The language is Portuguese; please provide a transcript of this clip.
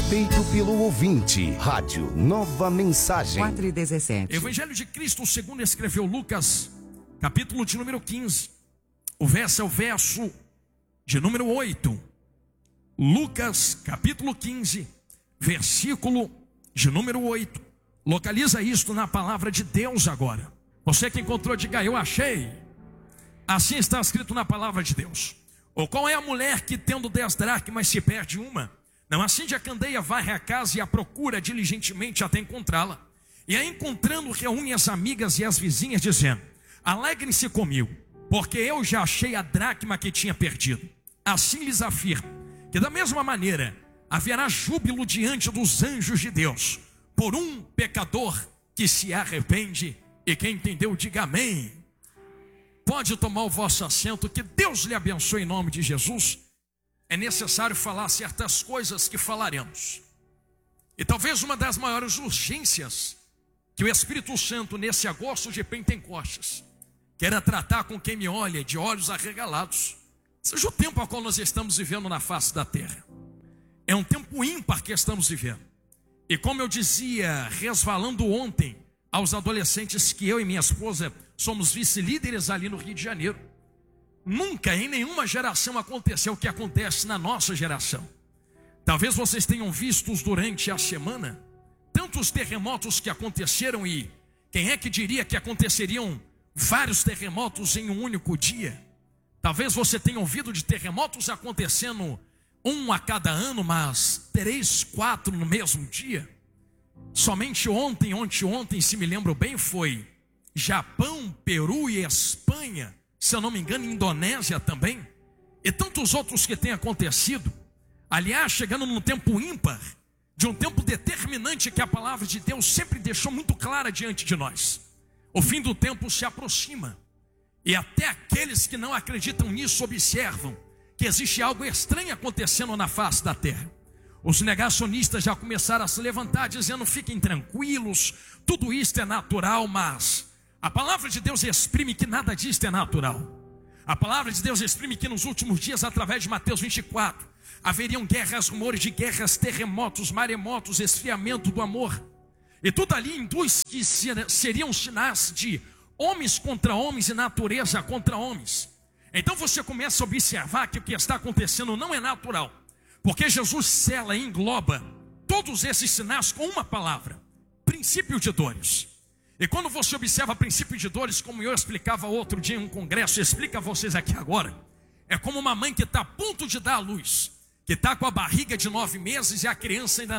feito pelo ouvinte. Rádio Nova Mensagem. 4:17. Evangelho de Cristo segundo escreveu Lucas, capítulo de número 15. O verso é o verso de número 8. Lucas, capítulo 15, versículo de número 8. Localiza isto na palavra de Deus agora. Você que encontrou, diga: eu achei. Assim está escrito na palavra de Deus. Ou qual é a mulher que, tendo 10 dracmas, se perde uma? Não acende a candeia, varre a casa e a procura diligentemente até encontrá-la. E a encontrando, reúne as amigas e as vizinhas, dizendo: alegrem-se comigo, porque eu já achei a dracma que tinha perdido. Assim lhes afirmo, que da mesma maneira haverá júbilo diante dos anjos de Deus por um pecador que se arrepende. E quem entendeu, diga amém. Pode tomar o vosso assento, que Deus lhe abençoe em nome de Jesus. É necessário falar certas coisas que falaremos. E talvez uma das maiores urgências que o Espírito Santo nesse agosto de Pentecostes queira tratar com quem me olha de olhos arregalados, seja o tempo ao qual nós estamos vivendo na face da terra. É um tempo ímpar que estamos vivendo. E como eu dizia, resvalando ontem aos adolescentes, que eu e minha esposa somos vice-líderes ali no Rio de Janeiro, nunca em nenhuma geração aconteceu o que acontece na nossa geração. Talvez vocês tenham visto durante a semana tantos terremotos que aconteceram, e quem é que diria que aconteceriam vários terremotos em um único dia? Talvez você tenha ouvido de terremotos acontecendo um a cada ano, mas 3, 4 no mesmo dia. Somente ontem, se me lembro bem, foi Japão, Peru e Espanha, se eu não me engano, Indonésia também, e tantos outros que têm acontecido. Aliás, chegando num tempo ímpar, de um tempo determinante que a palavra de Deus sempre deixou muito clara diante de nós. O fim do tempo se aproxima, e até aqueles que não acreditam nisso observam que existe algo estranho acontecendo na face da terra. Os negacionistas já começaram a se levantar dizendo: fiquem tranquilos, tudo isto é natural. Mas a palavra de Deus exprime que nada disto é natural. A palavra de Deus exprime que nos últimos dias, através de Mateus 24, haveriam guerras, rumores de guerras, terremotos, maremotos, esfriamento do amor. E tudo ali induz que seriam sinais de homens contra homens e natureza contra homens. Então você começa a observar que o que está acontecendo não é natural, porque Jesus sela e engloba todos esses sinais com uma palavra: princípio de dores. E quando você observa princípio de dores, como eu explicava outro dia em um congresso, explica a vocês aqui agora, é como uma mãe que está a ponto de dar à luz, que está com a barriga de 9 meses e a criança ainda